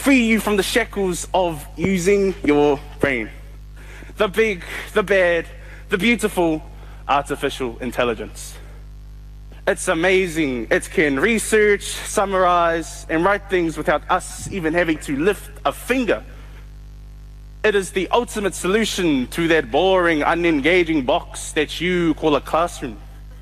free you from the shackles of using your brain. The big, the bad, the beautiful artificial intelligence. It's amazing. It can research, summarize, and write things without us even having to lift a finger. It is the ultimate solution to that boring, unengaging box that you call a classroom.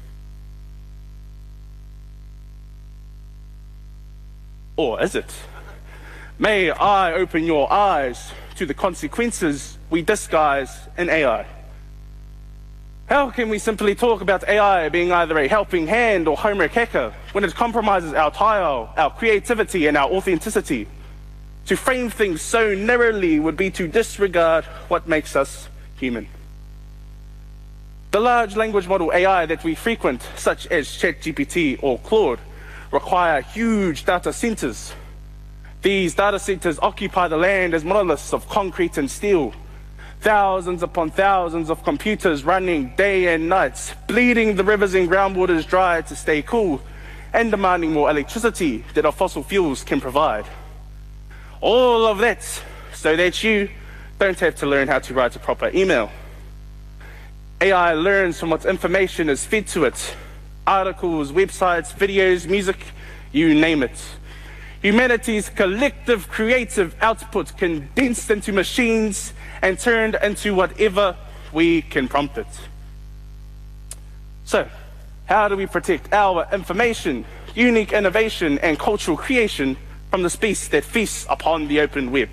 Or is it? May I open your eyes to the consequences we disguise in AI. How can we simply talk about AI being either a helping hand or homework hacker when it compromises our style, our creativity, and our authenticity? To frame things so narrowly would be to disregard what makes us human. The large language model AI that we frequent, such as ChatGPT or Claude, require huge data centers. These data centers occupy the land as monoliths of concrete and steel. Thousands upon thousands of computers running day and night, bleeding the rivers and groundwaters dry to stay cool, and demanding more electricity that our fossil fuels can provide. All of that so that you don't have to learn how to write a proper email. AI learns from what information is fed to it. Articles, websites, videos, music, you name it. Humanity's collective creative output condensed into machines and turned into whatever we can prompt it. So, how do we protect our information, unique innovation, and cultural creation from this beast that feasts upon the open web?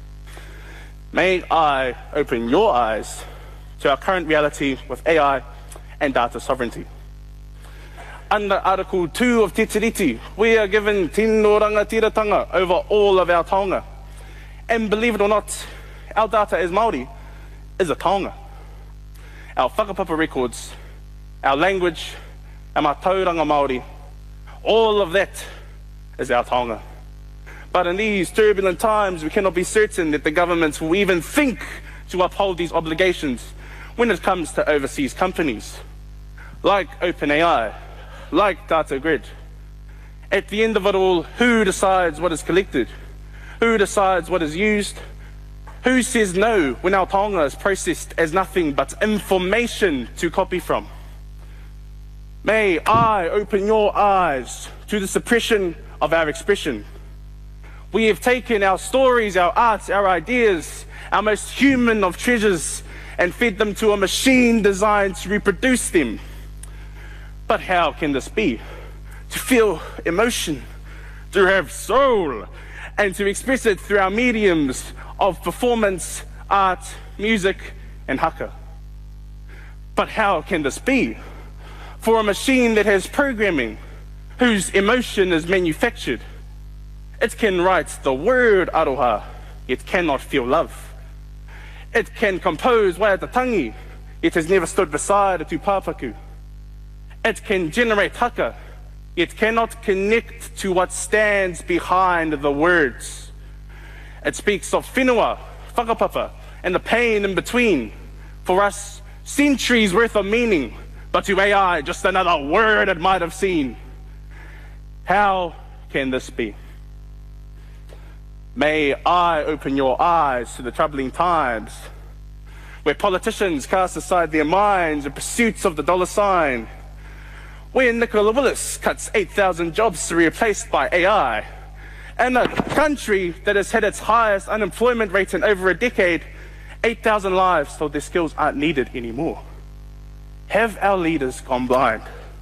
May I open your eyes to our current reality with AI and data sovereignty. Under Article 2 of Te Tiriti, we are given tino rangatiratanga over all of our taonga. And believe it or not, our data as Māori is a taonga. Our whakapapa records, our language, our mātauranga Māori, all of that is our taonga. But in these turbulent times, we cannot be certain that the governments will even think to uphold these obligations when it comes to overseas companies, like OpenAI, like DataGrid. At the end of it all, who decides what is collected? Who decides what is used? Who says no when our taonga is processed as nothing but information to copy from? May I open your eyes to the suppression of our expression. We have taken our stories, our arts, our ideas, our most human of treasures, and fed them to a machine designed to reproduce them. But how can this be? To feel emotion, to have soul, and to express it through our mediums of performance, art, music, and haka. But how can this be? For a machine that has programming, whose emotion is manufactured, it can write the word aroha, yet cannot feel love. It can compose waiatatangi, yet has never stood beside a tūpapaku. It can generate haka, yet cannot connect to what stands behind the words. It speaks of whenua, whakapapa, and the pain in between. For us, centuries worth of meaning, but to AI, just another word it might have seen. How can this be? May I open your eyes to the troubling times where politicians cast aside their minds in pursuits of the dollar sign, where Nicola Willis cuts 8,000 jobs to be replaced by AI, and a country that has had its highest unemployment rate in over a decade, 8,000 lives told their skills aren't needed anymore. Have our leaders gone blind?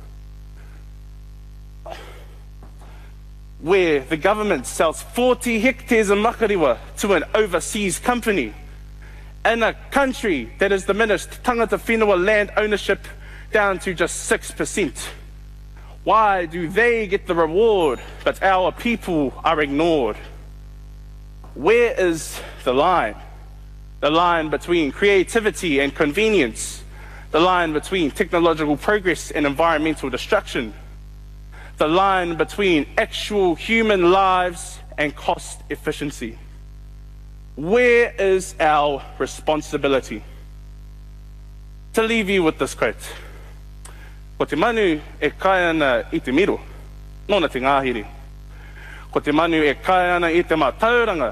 Where the government sells 40 hectares of makariwa to an overseas company, in a country that has diminished tangata whenua land ownership down to just 6%. Why do they get the reward, but our people are ignored? Where is the line? The line between creativity and convenience, the line between technological progress and environmental destruction, the line between actual human lives and cost efficiency. Where is our responsibility? To leave you with this quote. Ko te manu e kai ana I te miro, nōna te ngāhiri. Ko te manu e kai ana I te mātauranga,